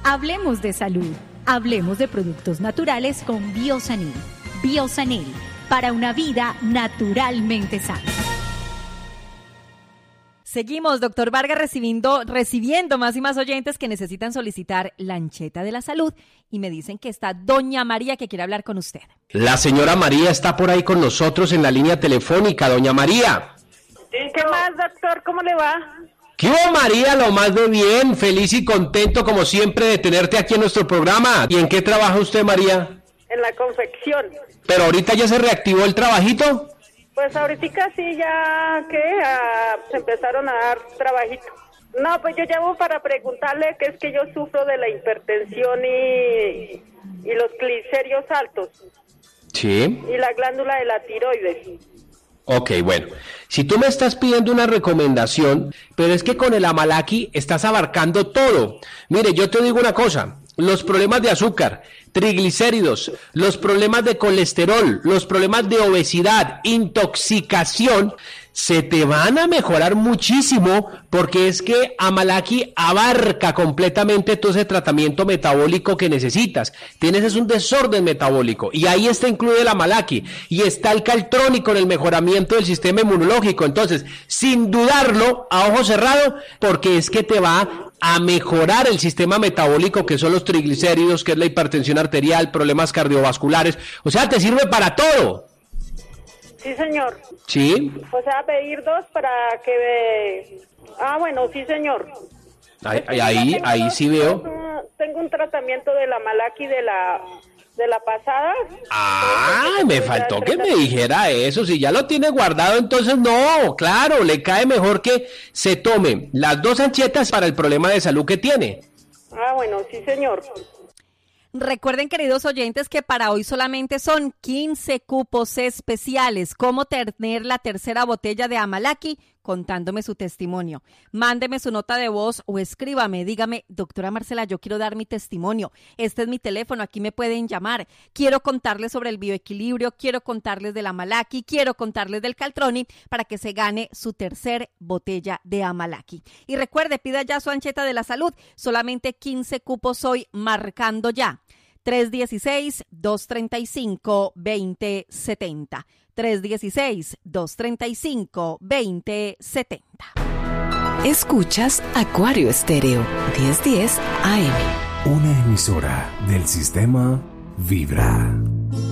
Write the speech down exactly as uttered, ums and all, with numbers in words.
Hablemos de salud. Hablemos de productos naturales con Biosanil. Biosanil, para una vida naturalmente sana. Seguimos, doctor Vargas, recibiendo, recibiendo más y más oyentes que necesitan solicitar la ancheta de la salud y me dicen que está doña María que quiere hablar con usted. La señora María está por ahí con nosotros en la línea telefónica. Doña María. ¿Qué más, doctor? ¿Cómo le va? ¿Qué hubo, María? Lo más de bien, feliz y contento como siempre de tenerte aquí en nuestro programa. ¿Y en qué trabaja usted, María? En la confección. ¿Pero ahorita ya se reactivó el trabajito? Pues ahorita sí ya que ah, se empezaron a dar trabajito. No, pues yo llamo para preguntarle que es que yo sufro de la hipertensión y, y los glicéridos altos. Sí. Y la glándula de la tiroides. Ok, bueno, si tú me estás pidiendo una recomendación, pero es que con el Amalaki estás abarcando todo. Mire, yo te digo una cosa, los problemas de azúcar, triglicéridos, los problemas de colesterol, los problemas de obesidad, intoxicación, se te van a mejorar muchísimo porque es que Amalaki abarca completamente todo ese tratamiento metabólico que necesitas. Tienes es un desorden metabólico y ahí está incluido el Amalaki y está el Caltrónico en el mejoramiento del sistema inmunológico. Entonces, sin dudarlo, a ojo cerrado, porque es que te va a mejorar el sistema metabólico, que son los triglicéridos, que es la hipertensión arterial, problemas cardiovasculares. O sea, te sirve para todo. Sí, señor. Sí. O sea, pedir dos para que... Ve... Ah, bueno, sí, señor. Ahí, ahí, ahí dos, sí veo. Dos, tengo un tratamiento de la Malaki de la de la pasada. Ah, me faltó que me dijera eso. Si ya lo tiene guardado, entonces no, claro, le cae mejor que se tome las dos anchetas para el problema de salud que tiene. Ah, bueno, sí, señor. Recuerden, queridos oyentes, que para hoy solamente son quince cupos especiales. ¿Cómo tener la tercera botella de Amalaki? Contándome su testimonio. Mándeme su nota de voz o escríbame. Dígame, doctora Marcela, yo quiero dar mi testimonio. Este es mi teléfono, aquí me pueden llamar. Quiero contarles sobre el bioequilibrio, quiero contarles del Amalaki, quiero contarles del Caltroni para que se gane su tercer botella de Amalaki. Y recuerde, pida ya su ancheta de la salud. Solamente quince cupos hoy, marcando ya. tres uno seis, dos tres cinco, dos cero siete cero. tres uno seis, dos tres cinco, dos cero siete cero. Escuchas Acuario Estéreo, diez diez A M. Una emisora del sistema Vibra.